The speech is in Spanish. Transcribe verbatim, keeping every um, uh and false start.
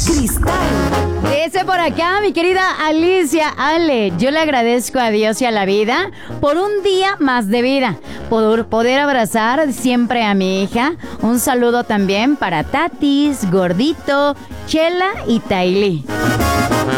Cristal. Dice por acá mi querida Alicia Ale, yo le agradezco a Dios y a la vida por un día más de vida, por poder abrazar siempre a mi hija. Un saludo también para Tatis, Gordito, Chela y Tailí.